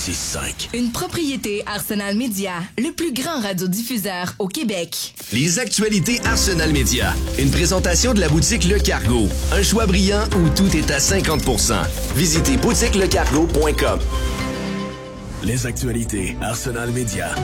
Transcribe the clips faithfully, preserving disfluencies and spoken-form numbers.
six cinq. Une propriété Arsenal Média, le plus grand radiodiffuseur au Québec. Les actualités Arsenal Média. Une présentation de la boutique Le Cargo. Un choix brillant où tout est à cinquante pour cent. Visitez boutique le cargo point com. Les actualités Arsenal Média.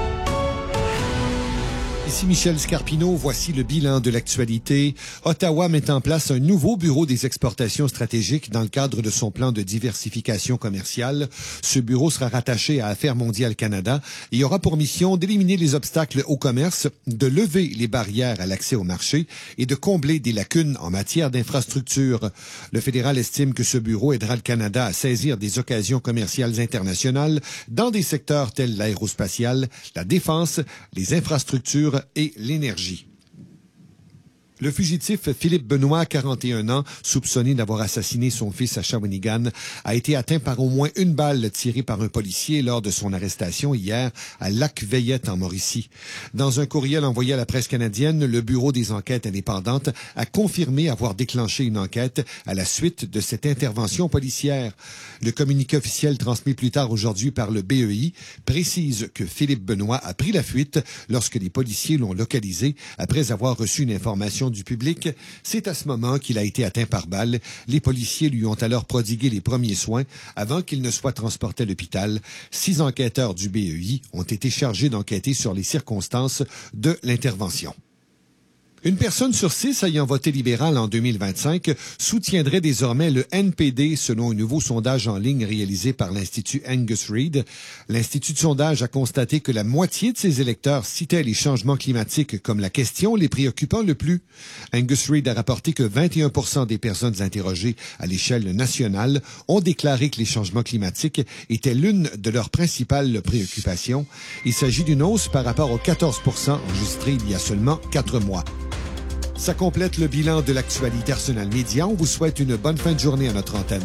Ici Michel Scarpino, voici le bilan de l'actualité. Ottawa met en place un nouveau bureau des exportations stratégiques dans le cadre de son plan de diversification commerciale. Ce bureau sera rattaché à Affaires mondiales Canada et aura pour mission d'éliminer les obstacles au commerce, de lever les barrières à l'accès au marché et de combler des lacunes en matière d'infrastructure. Le fédéral estime que ce bureau aidera le Canada à saisir des occasions commerciales internationales dans des secteurs tels l'aérospatial, la défense, les infrastructures et l'énergie. Le fugitif Philippe Benoît, quarante et un ans, soupçonné d'avoir assassiné son fils à Shawinigan, a été atteint par au moins une balle tirée par un policier lors de son arrestation hier à Lac-Veillette en Mauricie. Dans un courriel envoyé à la presse canadienne, le Bureau des enquêtes indépendantes a confirmé avoir déclenché une enquête à la suite de cette intervention policière. Le communiqué officiel transmis plus tard aujourd'hui par le B E I précise que Philippe Benoît a pris la fuite lorsque les policiers l'ont localisé après avoir reçu une information du public. C'est à ce moment qu'il a été atteint par balle. Les policiers lui ont alors prodigué les premiers soins avant qu'il ne soit transporté à l'hôpital. Six enquêteurs du B E I ont été chargés d'enquêter sur les circonstances de l'intervention. Une personne sur six ayant voté libéral en deux mille vingt-cinq soutiendrait désormais le N P D selon un nouveau sondage en ligne réalisé par l'Institut Angus Reid. L'Institut de sondage a constaté que la moitié de ses électeurs citaient les changements climatiques comme la question les préoccupant le plus. Angus Reid a rapporté que vingt et un pour cent des personnes interrogées à l'échelle nationale ont déclaré que les changements climatiques étaient l'une de leurs principales préoccupations. Il s'agit d'une hausse par rapport aux quatorze pour cent enregistrés il y a seulement quatre mois. Ça complète le bilan de l'actualité Arsenal Média. On vous souhaite une bonne fin de journée à notre antenne.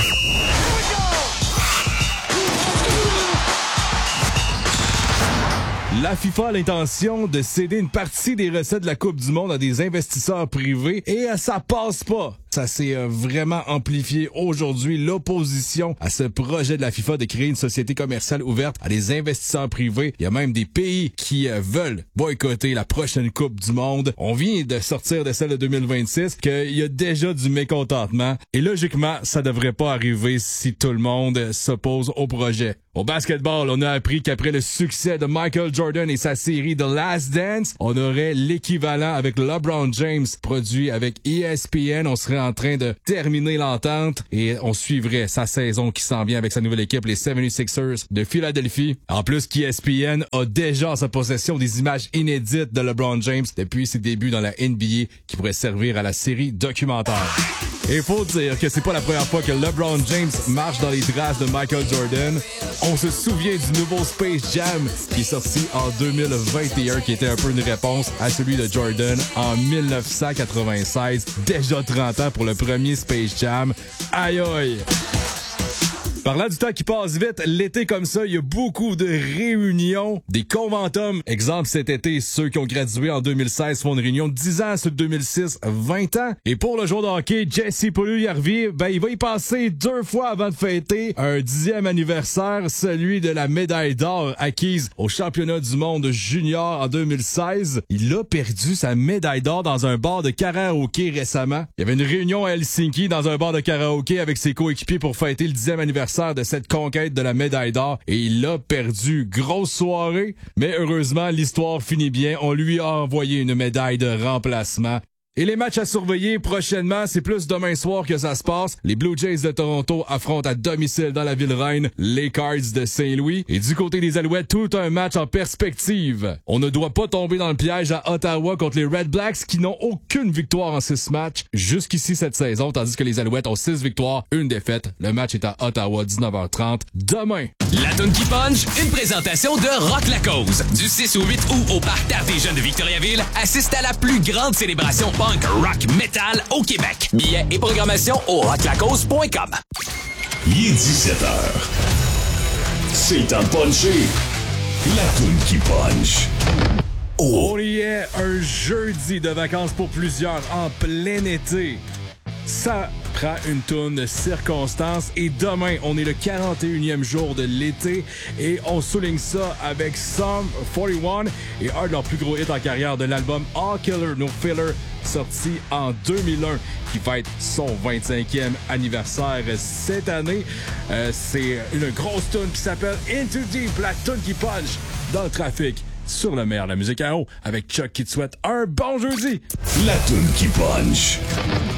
La FIFA a l'intention de céder une partie des recettes de la Coupe du Monde à des investisseurs privés et ça passe pas. Ça s'est euh, vraiment amplifié aujourd'hui, l'opposition à ce projet de la FIFA de créer une société commerciale ouverte à des investisseurs privés. Il y a même des pays qui euh, veulent boycotter la prochaine Coupe du Monde. On vient de sortir de celle de deux mille vingt-six, qu'il y a déjà du mécontentement. Et logiquement, ça devrait pas arriver si tout le monde s'oppose au projet. Au basketball, on a appris qu'après le succès de Michael Jordan et sa série The Last Dance, on aurait l'équivalent avec LeBron James, produit avec E S P N. On serait en train de terminer l'entente et on suivrait sa saison qui s'en vient avec sa nouvelle équipe, les soixante-sixers de Philadelphie. En plus, E S P N a déjà en sa possession des images inédites de LeBron James depuis ses débuts dans la N B A qui pourraient servir à la série documentaire. Et faut dire que c'est pas la première fois que LeBron James marche dans les traces de Michael Jordan. On se souvient du nouveau Space Jam qui est sorti en deux mille vingt et un, qui était un peu une réponse à celui de Jordan en mille neuf cent quatre-vingt-seize. Déjà trente ans pour le premier Space Jam. Aïe aïe! Parlant du temps qui passe vite, l'été comme ça, il y a beaucoup de réunions, des conventums. Exemple, cet été, ceux qui ont gradué en deux mille seize font une réunion de dix ans, ceux de deux mille six, vingt ans. Et pour le joueur de hockey, Jesse Puljujarvi, ben, il va y passer deux fois avant de fêter un dixième anniversaire, celui de la médaille d'or acquise au championnat du monde junior en deux mille seize. Il a perdu sa médaille d'or dans un bar de karaoké récemment. Il y avait une réunion à Helsinki dans un bar de karaoké avec ses coéquipiers pour fêter le dixième anniversaire de cette conquête de la médaille d'or et il l'a perdu. Grosse soirée, mais heureusement, l'histoire finit bien. On lui a envoyé une médaille de remplacement. Et les matchs à surveiller prochainement, c'est plus demain soir que ça se passe. Les Blue Jays de Toronto affrontent à domicile dans la ville reine les Cards de Saint-Louis. Et du côté des Alouettes, tout un match en perspective. On ne doit pas tomber dans le piège à Ottawa contre les Red Blacks qui n'ont aucune victoire en six matchs jusqu'ici cette saison, tandis que les Alouettes ont six victoires, une défaite. Le match est à Ottawa, dix-neuf heures trente, demain. La Toune qui punch, une présentation de Rock la Cause. Du six au huit août au Parc d'Art des Jeunes de Victoriaville, assiste à la plus grande célébration punk rock metal au Québec. Billets et programmation au rock la cause point com. Il est dix-sept heures. C'est le temps de puncher. La Toune qui punch. Oh. On y est, un jeudi de vacances pour plusieurs en plein été. Ça prend une toune de circonstance. Et demain, on est le quarante et unième jour de l'été et on souligne ça avec Sum quarante et un et un de leurs plus gros hits en carrière de l'album All Killer No Filler, sorti en deux mille un, qui fête son vingt-cinquième anniversaire cette année. Euh, c'est une grosse toune qui s'appelle Into Deep, la toune qui punch dans le trafic sur le meilleur de la musique à eau, avec Chuck qui te souhaite un bon jeudi. La toune qui punch.